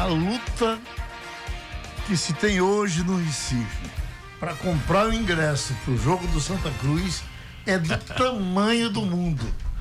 luta que se tem hoje no Recife para comprar o ingresso para o jogo do Santa Cruz é do tamanho do mundo.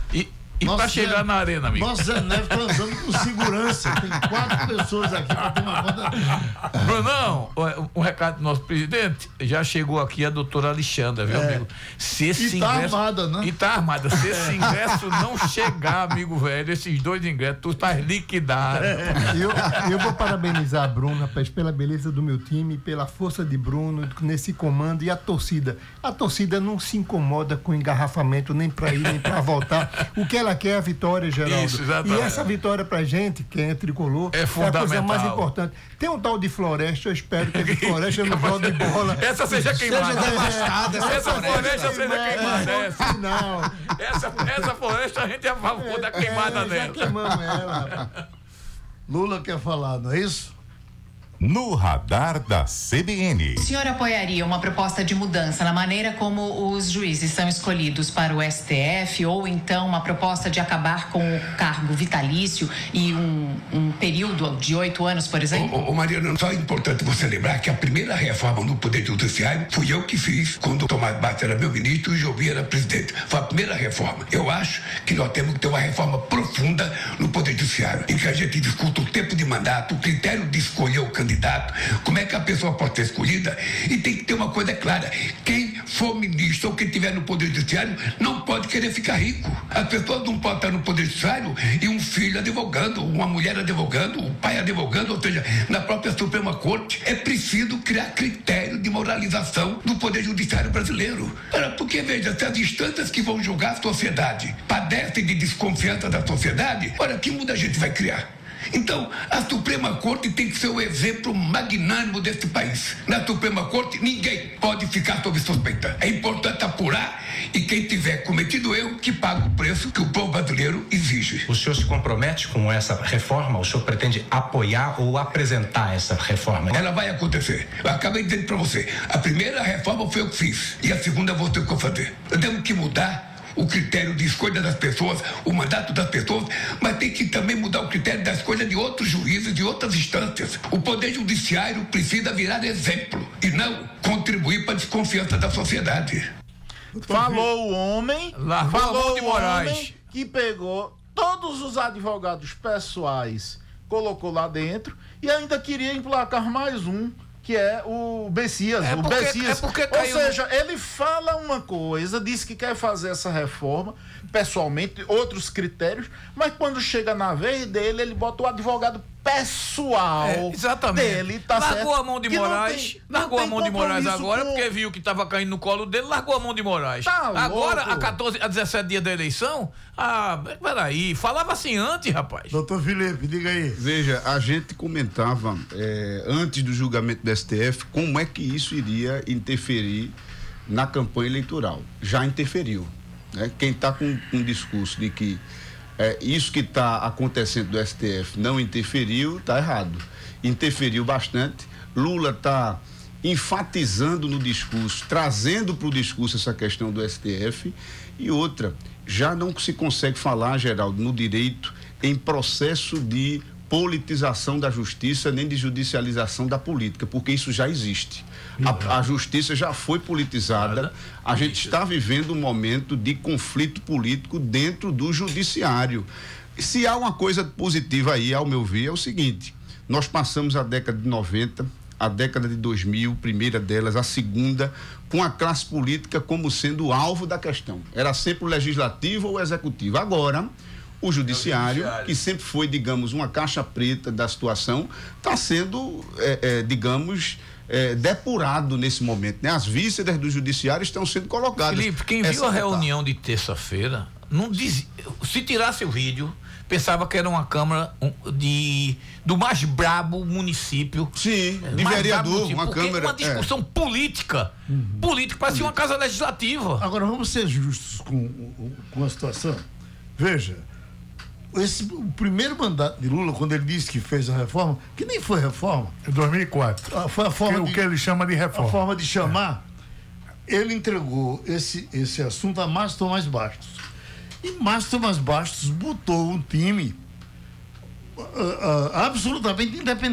E para chegar na arena, amigo? Nossa, Zé Neves tá andando com segurança. Tem 4 pessoas aqui para tomar conta. Brunão, um recado do nosso presidente. Já chegou aqui a doutora Alexandra, viu, amigo? Se esse ingresso, armada, né? E tá armada. Se esse ingresso não chegar, amigo velho, esses 2 ingressos, tu tá liquidado. Eu vou parabenizar a Bruna pela beleza do meu time, pela força de Bruno nesse comando e a torcida. A torcida não se incomoda com engarrafamento nem para ir, nem para voltar. O que ela quer é a vitória, Geraldo. Isso, exatamente. E essa vitória pra gente, quem é tricolor, é fundamental. A coisa mais importante. Tem um tal de Floresta, eu espero que a Floresta não jogue bola. Essa seja queimada. Essa Floresta seja queimada. Não. Essa Floresta a gente é a favor da queimada dela. Já queimamos ela. Lula quer falar, não é isso? No radar da CBN. O senhor apoiaria uma proposta de mudança na maneira como os juízes são escolhidos para o STF, ou então uma proposta de acabar com o cargo vitalício e um período de 8 anos, por exemplo? Mariana, só é importante você lembrar que a primeira reforma no Poder Judiciário fui eu que fiz quando o Tomás Bastos era meu ministro e o Jobim era presidente. Foi a primeira reforma. Eu acho que nós temos que ter uma reforma profunda no Poder Judiciário, em que a gente discuta o tempo de mandato, o critério de escolher o candidato, como é que a pessoa pode ser escolhida, e tem que ter uma coisa clara: quem for ministro ou quem estiver no Poder Judiciário não pode querer ficar rico. As pessoas não podem estar no Poder Judiciário e um filho advogando, uma mulher advogando, o pai advogando, ou seja, na própria Suprema Corte. É preciso criar critério de moralização do Poder Judiciário brasileiro. Porque, veja, se as instâncias que vão julgar a sociedade padecem de desconfiança da sociedade, olha, que mundo a gente vai criar? Então, a Suprema Corte tem que ser o exemplo magnânimo desse país. Na Suprema Corte, ninguém pode ficar sob suspeita. É importante apurar, e quem tiver cometido erro, que pague o preço que o povo brasileiro exige. O senhor se compromete com essa reforma? O senhor pretende apoiar ou apresentar essa reforma? Ela vai acontecer. Eu acabei dizendo para você, a primeira reforma foi eu que fiz, e a segunda vou ter que fazer. Nós temos que mudar o critério de escolha das pessoas, o mandato das pessoas, mas tem que também mudar o critério da escolha de outros juízes, de outras instâncias. O Poder Judiciário precisa virar exemplo e não contribuir para a desconfiança da sociedade. Falou o homem, falou de Moraes, que pegou todos os advogados pessoais, colocou lá dentro e ainda queria emplacar mais um, que é o Bessias. Ou seja, ele fala uma coisa, diz que quer fazer essa reforma, pessoalmente, outros critérios, mas quando chega na vez dele, ele bota o advogado pessoal dele, tá certo? Largou a mão de Moraes, largou a mão de Moraes agora, porque viu que estava caindo no colo dele, largou a mão de Moraes. Tá agora, louco. a 17 dias da eleição, peraí, falava assim antes, rapaz. Doutor Felipe, diga aí. Veja, a gente comentava antes do julgamento do STF como é que isso iria interferir na campanha eleitoral. Já interferiu, né? Quem está com um discurso de que isso que está acontecendo do STF não interferiu, está errado. Interferiu bastante. Lula está enfatizando no discurso, trazendo para o discurso essa questão do STF. E outra, já não se consegue falar, Geraldo, no direito em processo de politização da justiça, nem de judicialização da política, porque isso já existe. A justiça já foi politizada. A gente está vivendo um momento de conflito político dentro do judiciário. Se há uma coisa positiva aí, ao meu ver, é o seguinte: nós passamos a década de 90, a década de 2000, primeira delas, a segunda, com a classe política como sendo o alvo da questão. Era sempre o legislativo ou o executivo. Agora, o judiciário, que sempre foi, digamos, uma caixa preta da situação, está sendo, digamos, depurado nesse momento, né? As vísceras do judiciário estão sendo colocadas. Felipe, quem viu a reunião de terça-feira, não diz, se tirasse o vídeo, pensava que era uma Câmara do mais brabo município. Sim, de vereador, uma Câmara. Uma discussão política. Política, parecia uma casa legislativa. Agora, vamos ser justos com a situação. Veja, o primeiro mandato de Lula, quando ele disse que fez a reforma, que nem foi reforma. Em 2004. Foi a forma o que ele chama de reforma. A forma de chamar. Ele entregou esse assunto a Márcio Tomás Bastos. E Márcio Tomás Bastos botou um time absolutamente independente.